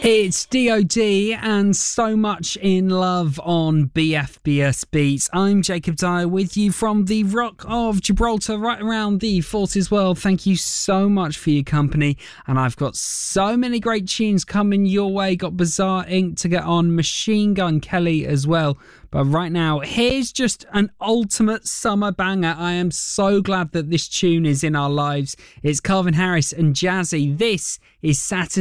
It's DOD and So Much in Love on BFBS Beats. I'm Jacob Dyer with you from the Rock of Gibraltar, right around the Forces world. Thank you so much for your company, and I've got so many great tunes coming your way. Got Bizarre Inc. to get on, Machine Gun Kelly as well. But right now, here's just an ultimate summer banger. I am so glad that this tune is in our lives. It's Calvin Harris and Jazzy. This is Saturday